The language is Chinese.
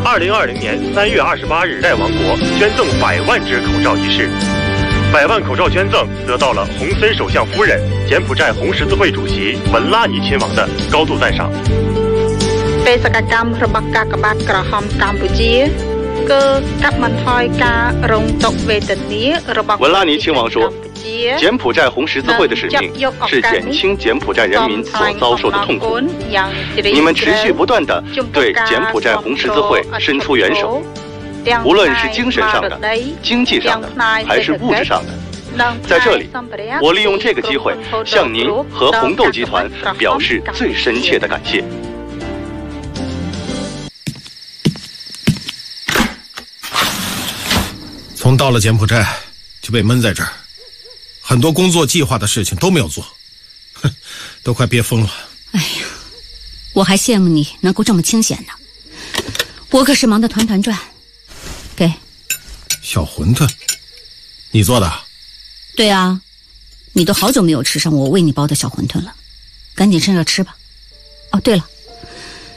2020年3月28日，在王国捐赠100万只口罩一事，100万口罩捐赠得到了洪森首相夫人、柬埔寨红十字会主席文拉尼亲王的高度赞赏。 文拉尼亲王说，柬埔寨红十字会的使命是减轻柬埔寨人民所遭受的痛苦。你们持续不断地对柬埔寨红十字会伸出援手，无论是精神上的、经济上的，还是物质上的。在这里，我利用这个机会向您和红豆集团表示最深切的感谢。 从到了柬埔寨就被闷在这儿，很多工作计划的事情都没有做，哼，都快憋疯了。 哎呀，我还羡慕你能够这么清闲呢，我可是忙得团团转。给小馄饨，你做的？ 对啊，你都好久没有吃上我为你包的小馄饨了，赶紧趁热吃吧。哦，对了，